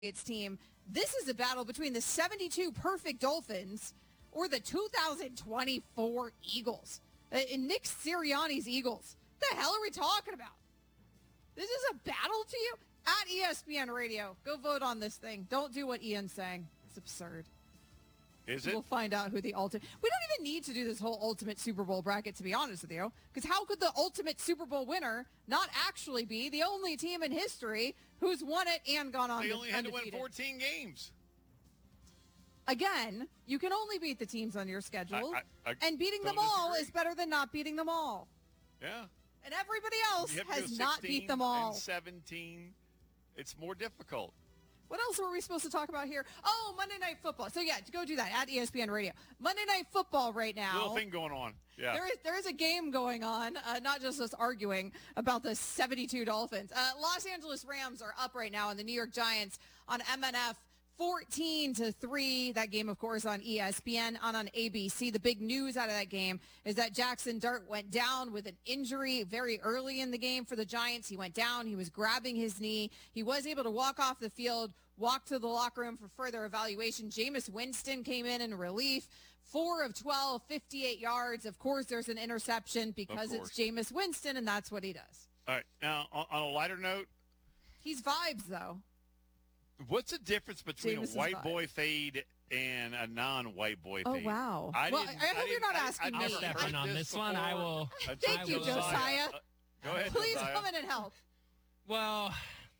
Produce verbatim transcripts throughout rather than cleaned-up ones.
its team. This is a battle between the seventy-two perfect Dolphins or the two thousand twenty-four Eagles. Uh, Nick Sirianni's Eagles. What the hell are we talking about? This is a battle to you? At E S P N Radio. Go vote on this thing. Don't do what Ian's saying. It's absurd. Is it? We'll find out who the ultimate... We don't even need to do this whole ultimate Super Bowl bracket, to be honest with you. Because how could the ultimate Super Bowl winner not actually be the only team in history who's won it and gone on They to only had undefeated? to win fourteen games. Again, you can only beat the teams on your schedule. I- I- I and beating them don't all disagree. is better than not beating them all. Yeah. And everybody else You have to has go not beat sixteen them all. And seventeen. It's more difficult. What else were we supposed to talk about here? Oh, Monday Night Football. So, yeah, go do that at E S P N Radio. Monday Night Football right now. Little thing going on. Yeah. There is there is a game going on, uh, not just us arguing about the seventy-two Dolphins. Uh, Los Angeles Rams are up right now, and the New York Giants on M N F fourteen to three. That game, of course, on E S P N, on on A B C. The big news out of that game is that Jackson Dart went down with an injury very early in the game for the Giants. He went down. He was grabbing his knee. He was able to walk off the field, walk to the locker room for further evaluation. Jameis Winston came in in relief. four of twelve, fifty-eight yards. Of course, there's an interception because it's Jameis Winston, and that's what he does. All right. Now, on, on a lighter note. He's vibes, though. What's the difference between Jameis a white vibes. boy fade and a non-white boy Oh, fade? wow. I Well, didn't- I hope I you're didn't- not I- asking I've me. never I'll step heard in on this this one. I before will- until Thank you, Josiah. Uh, Go ahead, Please Josiah. come in and help. Well,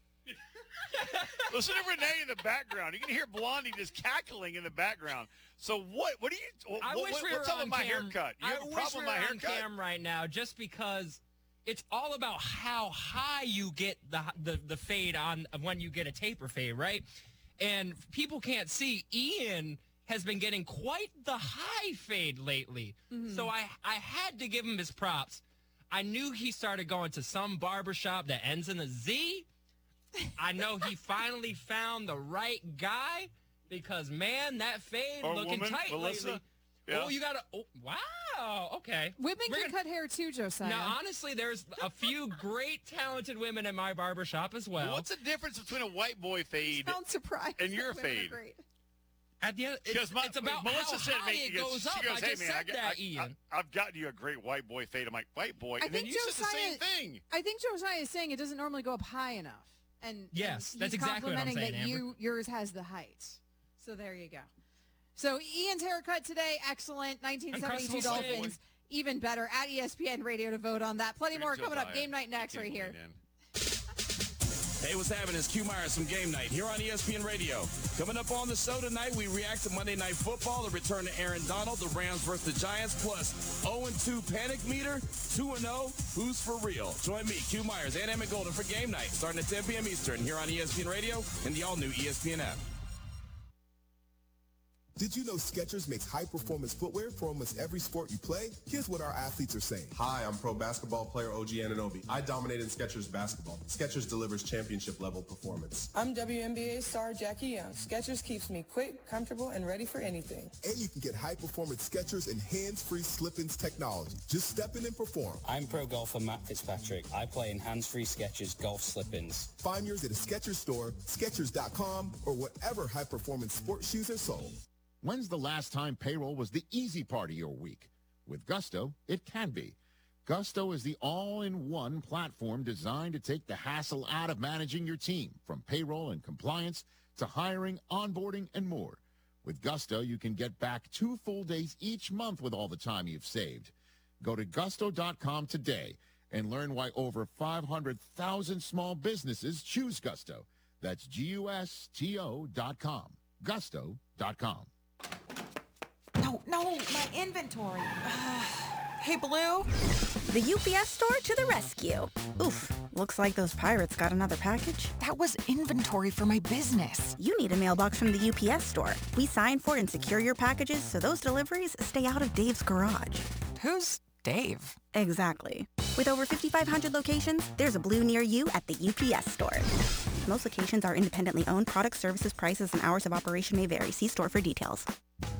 Listen to Renee in the background. You can hear Blondie just cackling in the background. So what? What do you? What, I what, wish we what's were up on with my cam. haircut? You I have a wish problem we with my were on haircut? cam right now, just because it's all about how high you get the the the fade on when you get a taper fade, right? And people can't see. Ian has been getting quite the high fade lately, Mm-hmm. so I I had to give him his props. I knew he started going to some barbershop that ends in a Z. I know he finally found the right guy because, man, that fade Or looking woman, tight Melissa. lately. Yeah. Oh, you got to oh, – wow, okay. Women We're can gonna- cut hair too, Josiah. Now, honestly, there's a few great talented women in my barbershop as well. What's the difference between a white boy fade? Sound surprised. and your Women are fade? great. At the end, it's, Because my, it's about Melissa how said, high make, it she goes, goes she up. goes, I hey, just man, I, said got- that, I, Ian. I, I've gotten you a great white boy fade. I'm like, white boy. I And then think you said the same Josiah- thing. I think Josiah is saying it doesn't normally go up high enough. And Yes, and that's he's exactly what I'm complimenting saying, that Amber. you yours has the height. So there you go. So Ian's haircut today, excellent. nineteen seventy-two Uncrustable Dolphins, even better. At E S P N Radio to vote on that. Plenty more coming up. Josiah. Game night next Keep right here. moving in. Hey, what's happening? It's Q Myers from Game Night here on E S P N Radio. Coming up on the show tonight, we react to Monday Night Football, the return to Aaron Donald, the Rams versus the Giants, plus oh and two panic meter, two and oh, who's for real? Join me, Q Myers, and Emmett Golden for Game Night, starting at ten p.m. Eastern here on E S P N Radio and the all-new E S P N app. Did you know Skechers makes high-performance footwear for almost every sport you play? Here's what our athletes are saying. Hi, I'm pro basketball player O G Anunoby. I dominated Skechers basketball. Skechers delivers championship-level performance. I'm W N B A star Jackie Young. Skechers keeps me quick, comfortable, and ready for anything. And you can get high-performance Skechers and hands-free slip-ins technology. Just step in and perform. I'm pro golfer Matt Fitzpatrick. I play in hands-free Skechers golf slip-ins. Find yours at a Skechers store, Skechers dot com, or whatever high-performance sports shoes are sold. When's the last time payroll was the easy part of your week? With Gusto, it can be. Gusto is the all-in-one platform designed to take the hassle out of managing your team, from payroll and compliance to hiring, onboarding, and more. With Gusto, you can get back two full days each month with all the time you've saved. Go to gusto dot com today and learn why over five hundred thousand small businesses choose Gusto. That's G U S T O dot com. gusto dot com. No, no, my inventory. Hey, Blue. The U P S store to the rescue. Oof, looks like those pirates got another package. That was inventory for my business. You need a mailbox from the U P S store. We sign for and secure your packages so those deliveries stay out of Dave's garage. Who's Dave? Exactly. With over fifty-five hundred locations, there's a Blue near you at the U P S store. Most locations are independently owned. Product, services, prices, and hours of operation may vary. See store for details.